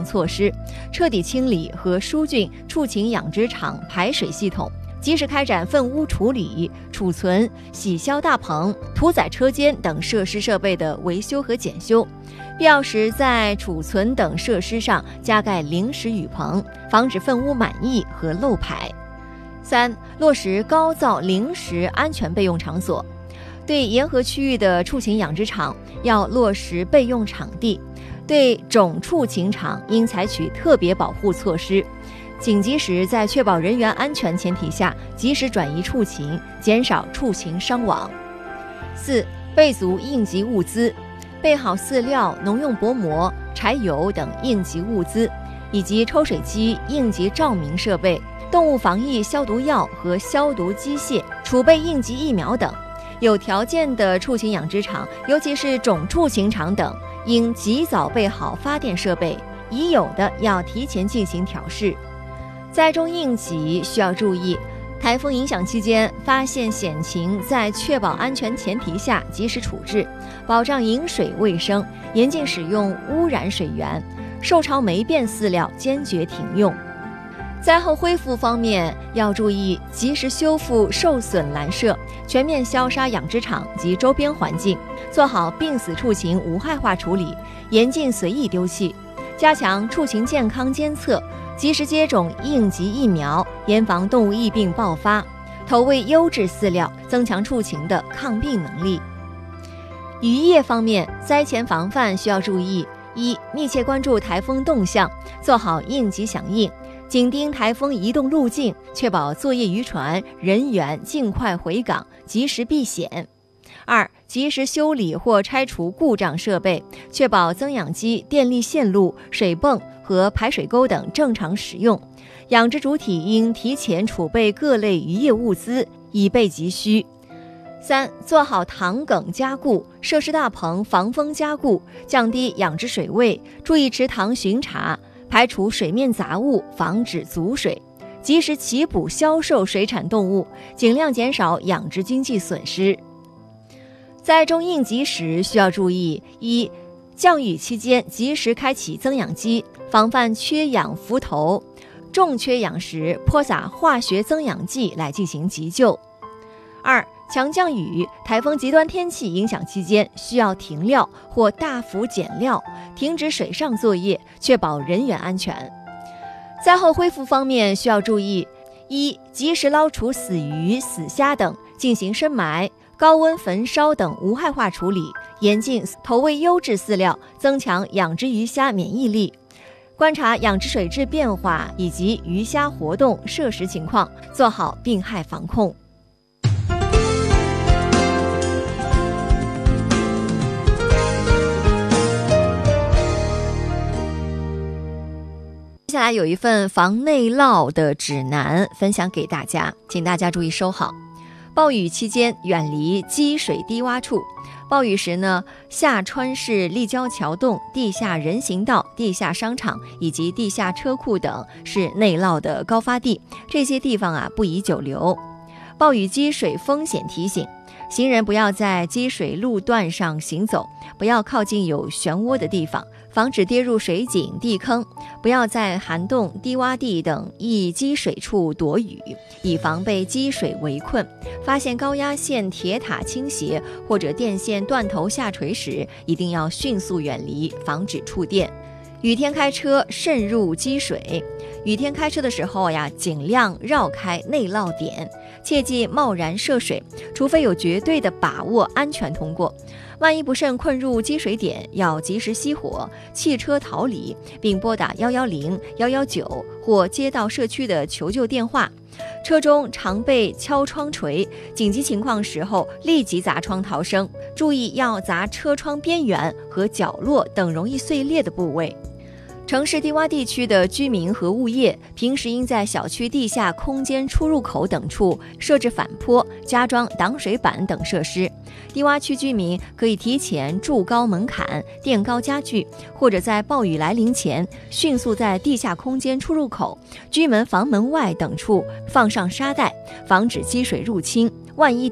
防措施，彻底清理和疏浚畜禽养殖场排水系统，及时开展粪污处理、储存、洗消大棚、屠宰车间等设施设备的维修和检修，必要时在储存等设施上加盖临时雨棚，防止粪污满溢和漏排。3、落实高噪临时安全备用场所。对沿河区域的畜禽养殖场要落实备用场地，对种畜禽场应采取特别保护措施，紧急时在确保人员安全前提下及时转移畜禽，减少畜禽伤亡。4、备足应急物资，备好饲料、农用薄膜、柴油等应急物资，以及抽水机、应急照明设备、动物防疫消毒药和消毒机械，储备应急疫苗等。有条件的畜禽养殖场，尤其是种畜禽场等，应及早备好发电设备，已有的要提前进行调试。灾中应急需要注意，台风影响期间发现险情，在确保安全前提下及时处置，保障饮水卫生，严禁使用污染水源，受潮霉变饲料坚决停用。灾后恢复方面要注意及时修复受损栏舍，全面消杀养殖场及周边环境，做好病死畜禽无害化处理，严禁随意丢弃，加强畜禽健康监测，及时接种应急疫苗，严防动物疫病爆发，投喂优质饲料，增强畜禽的抗病能力。渔业方面，灾前防范需要注意： 1、密切关注台风动向，做好应急响应，紧盯台风移动路径，确保作业渔船人员尽快回港，及时避险。2、及时修理或拆除故障设备，确保增氧机、电力线路、水泵和排水沟等正常使用。养殖主体应提前储备各类渔业物资，以备急需。3、做好塘埂加固、设施大棚防风加固，降低养殖水位，注意池塘巡查，排除水面杂物，防止阻水，及时起捕销售水产动物，尽量减少养殖经济损失。灾中应急时需要注意： 1、降雨期间及时开启增氧机，防范缺氧浮头，重缺氧时泼洒化学增氧剂来进行急救。2、强降雨、台风极端天气影响期间需要停料或大幅减料，停止水上作业，确保人员安全。灾后恢复方面需要注意： 1、及时捞除死鱼、死虾等，进行深埋、高温焚烧等无害化处理，严禁投喂优质饲料，增强养殖鱼虾免疫力。观察养殖水质变化以及鱼虾活动、摄食情况，做好病害防控。接下来有一份防内涝的指南分享给大家，请大家注意收好。暴雨期间远离积水低洼处。暴雨时呢，下川市立交桥洞、地下人行道、地下商场以及地下车库等是内涝的高发地，这些地方不宜久留。暴雨积水风险提醒：行人不要在积水路段上行走，不要靠近有漩涡的地方，防止跌入水井、地坑，不要在涵洞、低洼地等易积水处躲雨，以防被积水围困。发现高压线、铁塔倾斜或者电线断头下垂时，一定要迅速远离，防止触电。雨天开车慎入积水。雨天开车的时候尽量绕开内涝点，切忌贸然涉水，除非有绝对的把握安全通过。万一不慎困入积水点，要及时熄火，弃车逃离，并拨打110、119或接到社区的求救电话。车中常备敲窗锤，紧急情况时候立即砸窗逃生，注意要砸车窗边缘和角落等容易碎裂的部位。城市低洼地区的居民和物业平时应在小区地下空间出入口等处设置反坡，加装挡水板等设施。低洼区居民可以提前筑高门槛、垫高家具，或者在暴雨来临前迅速在地下空间出入口、居门房门外等处放上沙袋，防止积水入侵。万一